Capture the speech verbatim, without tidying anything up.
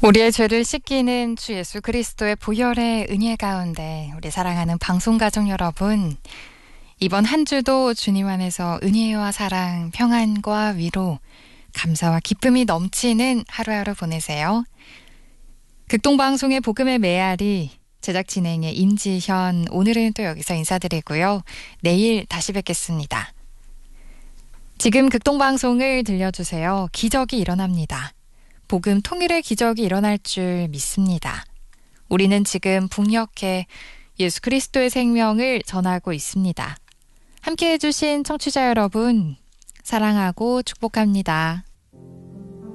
우리의 죄를 씻기는 주 예수 그리스도의 보혈의 은혜 가운데 우리 사랑하는 방송가족 여러분, 이번 한 주도 주님 안에서 은혜와 사랑, 평안과 위로, 감사와 기쁨이 넘치는 하루하루 보내세요. 극동방송의 복음의 메아리, 제작 진행의 임지현, 오늘은 또 여기서 인사드리고요. 내일 다시 뵙겠습니다. 지금 극동방송을 들려주세요. 기적이 일어납니다. 복음 통일의 기적이 일어날 줄 믿습니다. 우리는 지금 북녘에 예수 그리스도의 생명을 전하고 있습니다. 함께해 주신 청취자 여러분, 사랑하고 축복합니다.